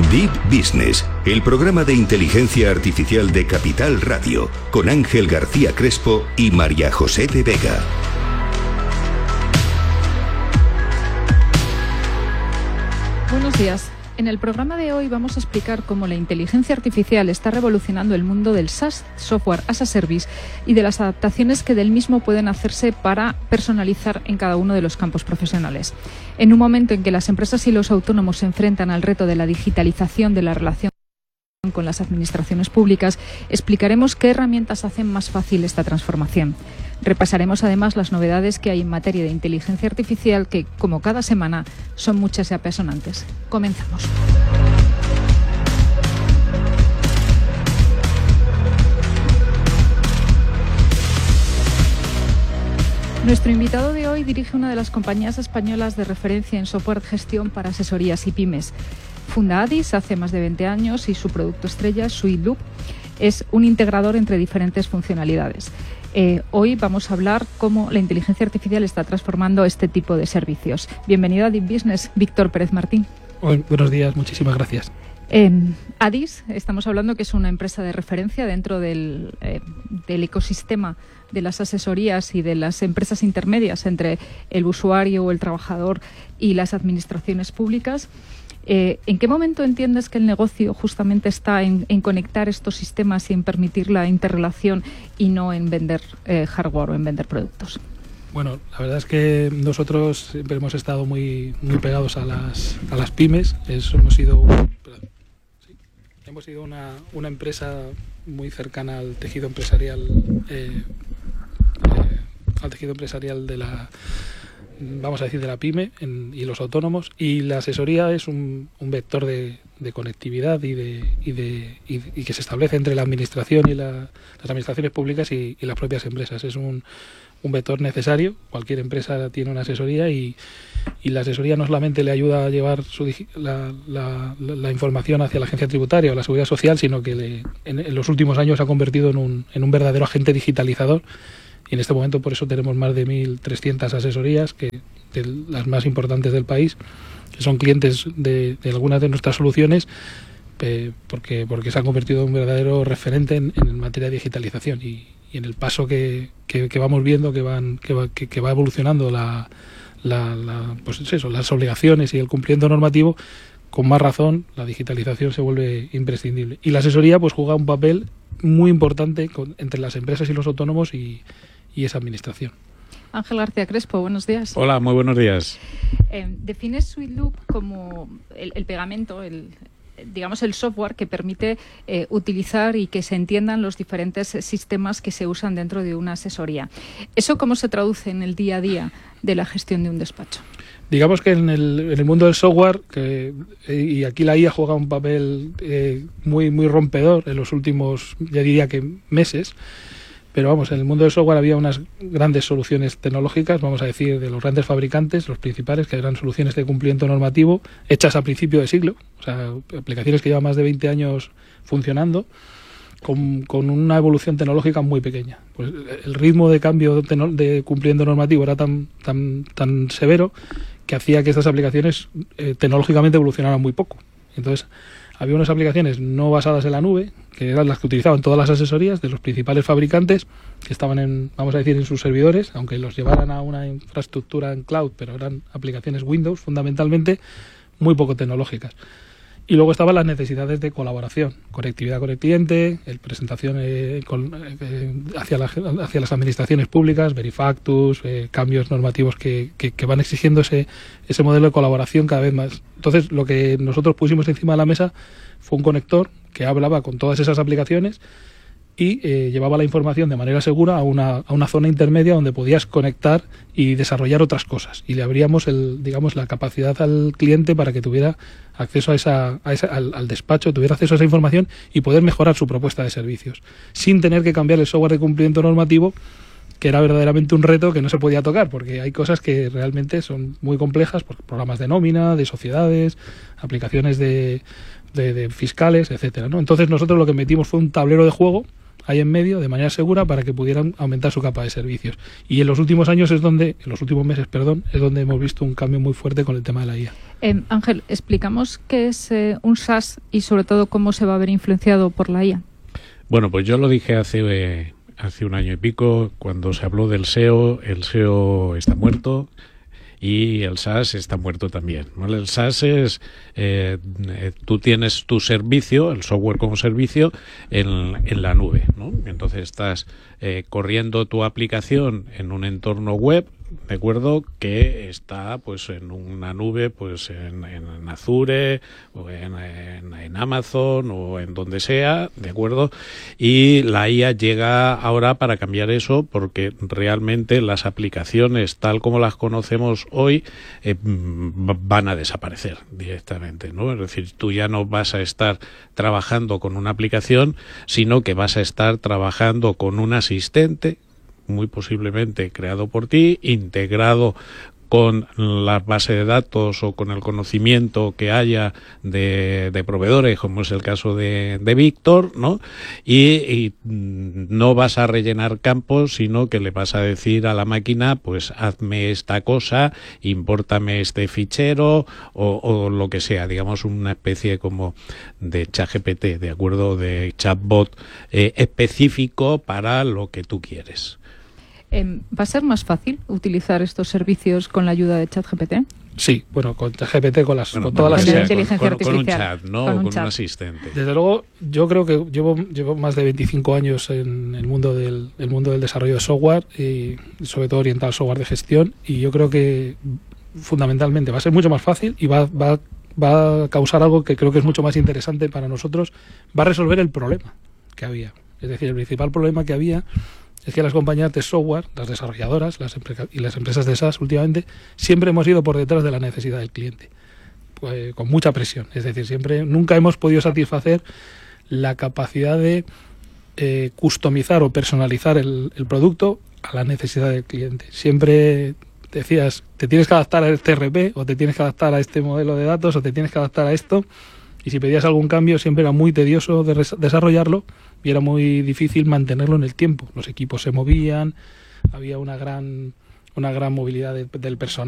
Deep Business, el programa de inteligencia artificial de Capital Radio, con Ángel García Crespo y María José de Vega. Buenos días. En el programa de hoy vamos a explicar cómo la inteligencia artificial está revolucionando el mundo del SaaS, Software as a Service, y de las adaptaciones que del mismo pueden hacerse para personalizar en cada uno de los campos profesionales. En un momento en que las empresas y los autónomos se enfrentan al reto de la digitalización de la relación con las administraciones públicas, explicaremos qué herramientas hacen más fácil esta transformación. Repasaremos además las novedades que hay en materia de inteligencia artificial que, como cada semana, son muchas y apasionantes. Comenzamos. Nuestro invitado de hoy dirige una de las compañías españolas de referencia en software gestión para asesorías y pymes. Funda Adis hace más de 20 años y su producto estrella, SuiteLoop, es un integrador entre diferentes funcionalidades. Hoy vamos a hablar cómo la inteligencia artificial está transformando este tipo de servicios. Bienvenido a Deep Business, Víctor Pérez Martín. Buenos días, muchísimas gracias. Adis, estamos hablando que es una empresa de referencia dentro del ecosistema de las asesorías y de las empresas intermedias entre el usuario o el trabajador y las administraciones públicas. ¿En qué momento entiendes que el negocio justamente está en conectar estos sistemas y en permitir la interrelación y no en vender hardware o en vender productos? Bueno, la verdad es que nosotros siempre hemos estado muy pegados a las pymes. Hemos sido una empresa muy cercana al tejido empresarial, de la, vamos a decir, de la pyme y los autónomos, y la asesoría es un vector de conectividad y que se establece entre la administración y las administraciones públicas y las propias empresas. Es un vector necesario. Cualquier empresa tiene una asesoría y la asesoría no solamente le ayuda a llevar la información hacia la agencia tributaria o la seguridad social, sino que en los últimos años se ha convertido en un verdadero agente digitalizador. Y en este momento por eso tenemos más de 1.300 asesorías, de las más importantes del país, que son clientes de algunas de nuestras soluciones, porque se han convertido en un verdadero referente en materia de digitalización y en el paso que vamos viendo que va evolucionando las obligaciones y el cumplimiento normativo. Con más razón la digitalización se vuelve imprescindible, y la asesoría pues juega un papel muy importante entre las empresas y los autónomos y esa administración. Ángel García Crespo, buenos días. Hola, muy buenos días. Defines SuiteLoop como el pegamento, digamos el software que permite utilizar y que se entiendan los diferentes sistemas que se usan dentro de una asesoría. ¿Eso cómo se traduce en el día a día de la gestión de un despacho? Digamos que en el mundo del software, y aquí la IA juega un papel muy rompedor en los últimos, ya diría que meses, pero vamos, en el mundo del software había unas grandes soluciones tecnológicas, vamos a decir, de los grandes fabricantes, los principales, que eran soluciones de cumplimiento normativo, hechas a principio de siglo, o sea, aplicaciones que llevan más de 20 años funcionando, con una evolución tecnológica muy pequeña. Pues el ritmo de cambio de cumplimiento normativo era tan severo que hacía que estas aplicaciones tecnológicamente evolucionaran muy poco. Entonces, había unas aplicaciones no basadas en la nube, que eran las que utilizaban todas las asesorías de los principales fabricantes, que estaban en sus servidores, aunque los llevaran a una infraestructura en cloud, pero eran aplicaciones Windows fundamentalmente, muy poco tecnológicas. Y luego estaban las necesidades de colaboración, conectividad con el cliente, presentación hacia las administraciones públicas, Verifactus, cambios normativos que van exigiendo ese modelo de colaboración cada vez más. Entonces, lo que nosotros pusimos encima de la mesa fue un conector que hablaba con todas esas aplicaciones y llevaba la información de manera segura a una zona intermedia donde podías conectar y desarrollar otras cosas, y le abríamos la capacidad al cliente para que tuviera acceso al despacho, tuviera acceso a esa información y poder mejorar su propuesta de servicios sin tener que cambiar el software de cumplimiento normativo, que era verdaderamente un reto que no se podía tocar, porque hay cosas que realmente son muy complejas, programas de nómina, de sociedades, aplicaciones de fiscales, etcétera, ¿no? Entonces nosotros lo que metimos fue un tablero de juego ahí en medio de manera segura para que pudieran aumentar su capa de servicios. Y en los últimos meses, es donde hemos visto un cambio muy fuerte con el tema de la IA. Ángel, explicamos qué es un SaaS y sobre todo cómo se va a ver influenciado por la IA. Bueno, pues yo lo dije hace un año y pico, cuando se habló del SEO. El SEO está muerto y el SaaS está muerto también, ¿vale? El SaaS es, tú tienes tu servicio, el software como servicio, en la nube, ¿no? Entonces estás corriendo tu aplicación en un entorno web, ¿de acuerdo? Que está pues en una nube, pues en Azure o en Amazon o en donde sea, ¿de acuerdo? Y la IA llega ahora para cambiar eso, porque realmente las aplicaciones tal como las conocemos hoy van a desaparecer directamente, ¿no? Es decir, tú ya no vas a estar trabajando con una aplicación, sino que vas a estar trabajando con un asistente, muy posiblemente creado por ti, integrado con la base de datos o con el conocimiento que haya de proveedores, como es el caso de Víctor, ¿no? Y no vas a rellenar campos, sino que le vas a decir a la máquina, pues hazme esta cosa, impórtame este fichero o lo que sea, digamos una especie como de ChatGPT, de acuerdo, de chatbot específico para lo que tú quieres. ¿Va a ser más fácil utilizar estos servicios con la ayuda de ChatGPT? Sí, bueno, con ChatGPT, con todas las inteligencia artificial. Con un chat, ¿no? Con un asistente. Desde luego, yo creo que llevo más de 25 años en el mundo del desarrollo de software y sobre todo orientado al software de gestión, y yo creo que fundamentalmente va a ser mucho más fácil y va a causar algo que creo que es mucho más interesante para nosotros. Va a resolver el problema que había. Es decir, el principal problema que había es que las compañías de software, las desarrolladoras y las empresas de SaaS últimamente, siempre hemos ido por detrás de la necesidad del cliente, pues, con mucha presión. Es decir, nunca hemos podido satisfacer la capacidad de customizar o personalizar el producto a la necesidad del cliente. Siempre decías, te tienes que adaptar a este ERP, o te tienes que adaptar a este modelo de datos, o te tienes que adaptar a esto, y si pedías algún cambio siempre era muy tedioso de desarrollarlo y era muy difícil mantenerlo en el tiempo. Los equipos se movían, había una gran movilidad del personal.